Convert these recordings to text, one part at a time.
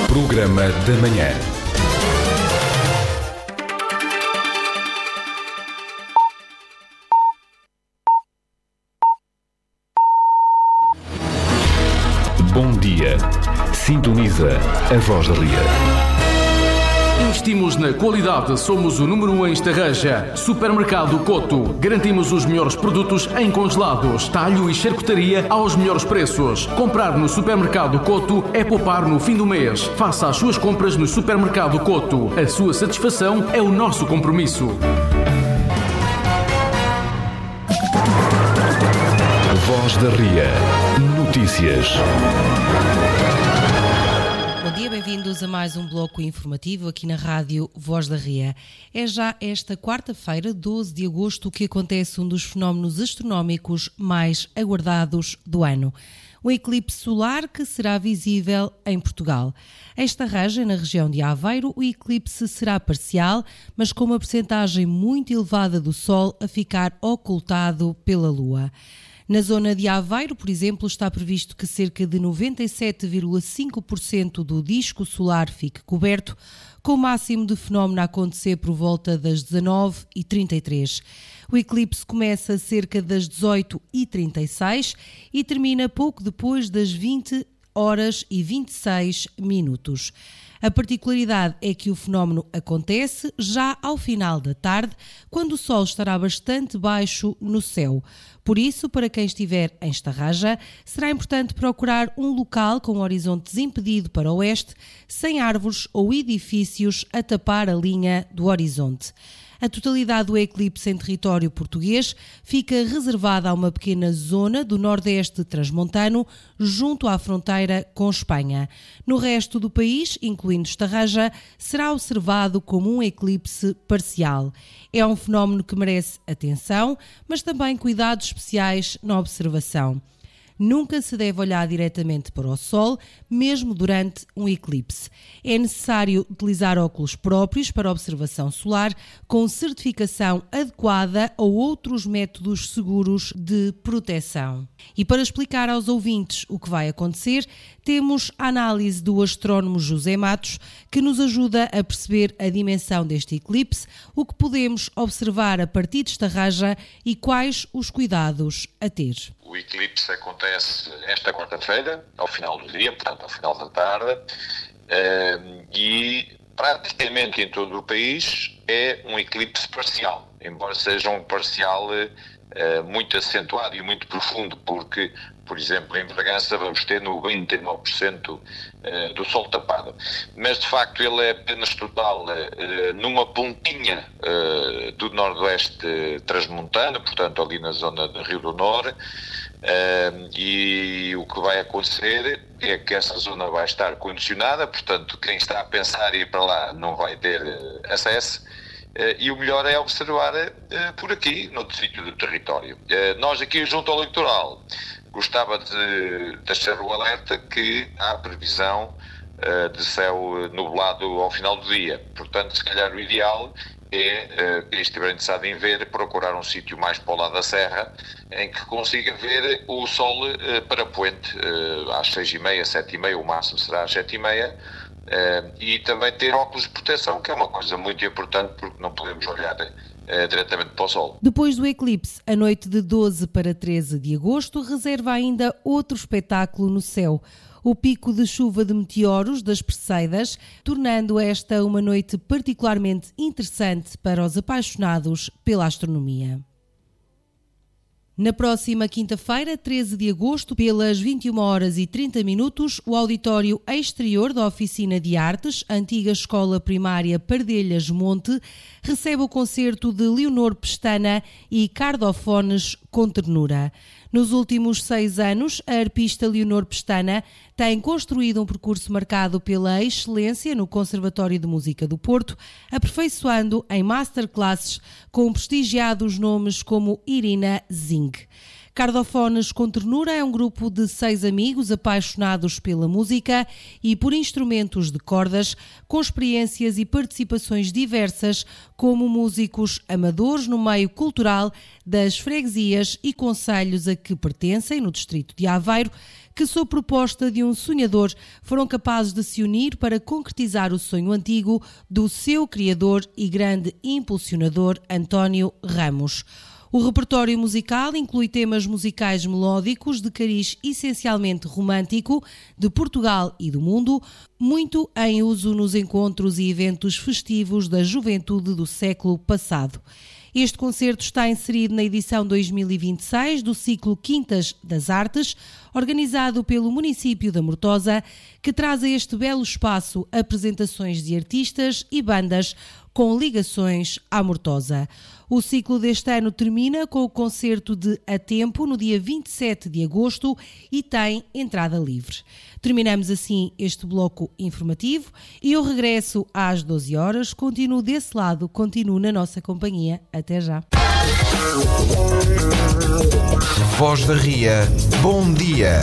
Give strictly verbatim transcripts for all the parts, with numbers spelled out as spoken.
Programa da Manhã. Bom dia. Sintoniza a Voz da Ria. Investimos na qualidade, somos o número um em Estarreja. Supermercado Coto. Garantimos os melhores produtos em congelados, talho e charcutaria aos melhores preços. Comprar no Supermercado Coto é poupar no fim do mês. Faça as suas compras no Supermercado Coto. A sua satisfação é o nosso compromisso. Voz da Ria. Notícias. Bom dia, bem-vindos a mais um bloco informativo aqui na Rádio Voz da Ria. É já esta quarta-feira, doze de agosto, que acontece um dos fenómenos astronómicos mais aguardados do ano. Um eclipse solar que será visível em Portugal. Em Estarreja, na região de Aveiro, o eclipse será parcial, mas com uma percentagem muito elevada do Sol a ficar ocultado pela Lua. Na zona de Aveiro, por exemplo, está previsto que cerca de noventa e sete vírgula cinco por cento do disco solar fique coberto, com o máximo de fenómeno a acontecer por volta das dezanove e trinta e três. O eclipse começa cerca das dezoito e trinta e seis e termina pouco depois das vinte horas e vinte e seis minutos. A particularidade é que o fenómeno acontece já ao final da tarde, quando o Sol estará bastante baixo no céu. Por isso, para quem estiver em Estarreja, será importante procurar um local com um horizonte desimpedido para o oeste, sem árvores ou edifícios a tapar a linha do horizonte. A totalidade do eclipse em território português fica reservada a uma pequena zona do nordeste transmontano, junto à fronteira com Espanha. No resto do país, incluindo Estarreja, será observado como um eclipse parcial. É um fenómeno que merece atenção, mas também cuidados especiais na observação. Nunca se deve olhar diretamente para o Sol, mesmo durante um eclipse. É necessário utilizar óculos próprios para observação solar, com certificação adequada ou outros métodos seguros de proteção. E para explicar aos ouvintes o que vai acontecer, temos a análise do astrónomo José Matos, que nos ajuda a perceber a dimensão deste eclipse, o que podemos observar a partir de Estarreja e quais os cuidados a ter. O eclipse acontece esta quarta-feira, ao final do dia, portanto, ao final da tarde, e praticamente em todo o país é um eclipse parcial, embora seja um parcial muito acentuado e muito profundo, porque, por exemplo, em Bragança vamos ter noventa e nove por cento do Sol tapado. Mas, de facto, ele é apenas total numa pontinha do noroeste transmontano, portanto, ali na zona do Rio do Norte, e o que vai acontecer é que essa zona vai estar condicionada, portanto, quem está a pensar em ir para lá não vai ter acesso. Uh, e o melhor é observar uh, por aqui, noutro sítio do território. Uh, nós aqui junto ao litoral gostava de deixar o alerta que há previsão uh, de céu nublado ao final do dia. Portanto, se calhar o ideal é, uh, quem estiver interessado em ver, procurar um sítio mais para o lado da serra, em que consiga ver o sol uh, para poente, uh, às seis e meia, sete e meia, o máximo será às sete e meia, Uh, e também ter óculos de proteção, que é uma coisa muito importante, porque não podemos olhar uh, diretamente para o sol. Depois do eclipse, a noite de doze para treze de agosto reserva ainda outro espetáculo no céu: o pico de chuva de meteoros das Perseidas, tornando esta uma noite particularmente interessante para os apaixonados pela astronomia. Na próxima quinta-feira, treze de agosto, pelas vinte e uma horas e trinta minutos, o auditório exterior da Oficina de Artes, antiga Escola Primária Pardelhas Monte, recebe o concerto de Leonor Pestana e Cardofones com Ternura. Nos últimos seis anos, a arpista Leonor Pestana tem construído um percurso marcado pela excelência no Conservatório de Música do Porto, aperfeiçoando em masterclasses com prestigiados nomes como Irina Zing. Cardofones com Ternura é um grupo de seis amigos apaixonados pela música e por instrumentos de cordas, com experiências e participações diversas como músicos amadores no meio cultural das freguesias e concelhos a que pertencem, no distrito de Aveiro, que, sob proposta de um sonhador, foram capazes de se unir para concretizar o sonho antigo do seu criador e grande impulsionador, António Ramos. O repertório musical inclui temas musicais melódicos de cariz essencialmente romântico de Portugal e do mundo, muito em uso nos encontros e eventos festivos da juventude do século passado. Este concerto está inserido na edição dois mil e vinte e seis do ciclo Quintas das Artes, organizado pelo município da Mortosa, que traz a este belo espaço apresentações de artistas e bandas com ligações à Mortosa. O ciclo deste ano termina com o concerto de A Tempo, no dia vinte e sete de agosto, e tem entrada livre. Terminamos assim este bloco informativo e eu regresso às doze horas. Continuo desse lado, continuo na nossa companhia. Até já. Voz da Ria, bom dia.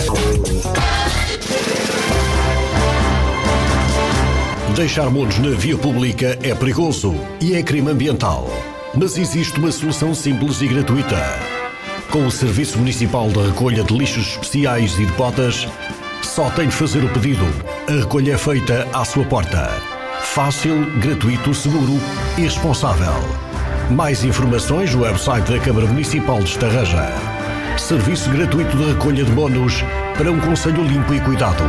Deixar monos na via pública é perigoso e é crime ambiental. Mas existe uma solução simples e gratuita. Com o Serviço Municipal de Recolha de Lixos Especiais e de Botas, só tem de fazer o pedido. A recolha é feita à sua porta. Fácil, gratuito, seguro e responsável. Mais informações no website da Câmara Municipal de Estarreja. Serviço gratuito de recolha de monos para um concelho limpo e cuidado.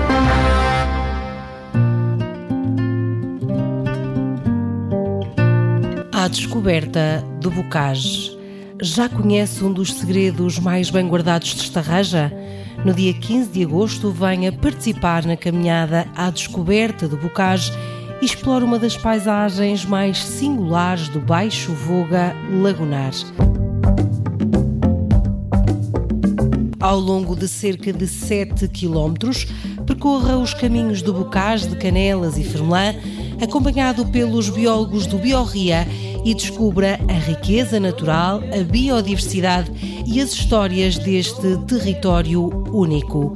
À descoberta do Bocage. Já conhece um dos segredos mais bem guardados de Estarreja? No dia quinze de agosto, venha participar na caminhada à descoberta do Bocage e explore uma das paisagens mais singulares do Baixo Voga Lagunar. Ao longo de cerca de sete quilómetros, percorra os caminhos do Bocage de Canelas e Fermelã, acompanhado pelos biólogos do Biorria, e descubra a riqueza natural, a biodiversidade e as histórias deste território único.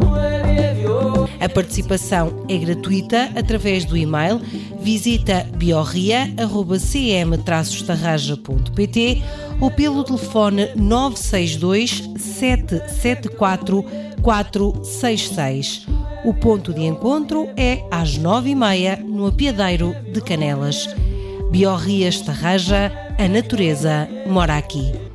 A participação é gratuita através do e-mail visita biorria arroba c m traço estarreja ponto p t ou pelo telefone nove seis dois, sete sete quatro, quatro seis seis. O ponto de encontro é às nove e meia no Apiadeiro de Canelas. Biorria Estarreja, a natureza mora aqui.